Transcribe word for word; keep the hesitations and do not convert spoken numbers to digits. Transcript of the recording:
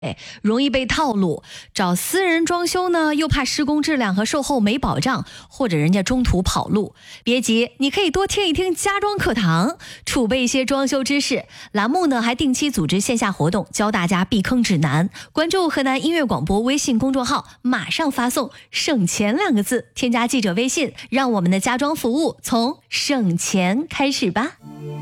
哎，容易被套路，找私人装修呢，又怕施工质量和售后没保障，或者人家中途跑路。别急，你可以多听一听家装课堂，储备一些装修知识。栏目呢还定期组织线下活动，教大家避坑指南。关注河南音乐广播微信公众号，马上发送省钱两个字，添加记者微信，让我们的家装服务从省钱开始吧。